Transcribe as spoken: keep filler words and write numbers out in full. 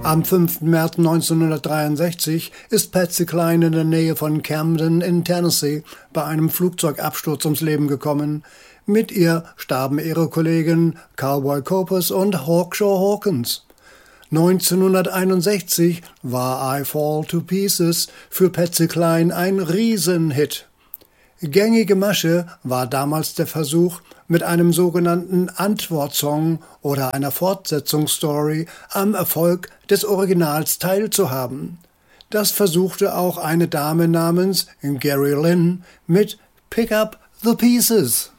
Am fünften März neunzehnhundertdreiundsechzig ist Patsy Cline in der Nähe von Camden in Tennessee bei einem Flugzeugabsturz ums Leben gekommen. Mit ihr starben ihre Kollegen Cowboy Copas und Hawkshaw Hawkins. neunzehnhunderteinundsechzig war I Fall to Pieces für Patsy Cline ein Riesenhit. Gängige Masche war damals der Versuch, mit einem sogenannten Antwortsong oder einer Fortsetzungsstory am Erfolg des Originals teilzuhaben. Das versuchte auch eine Dame namens Gary Lynn mit Pick Up the Pieces.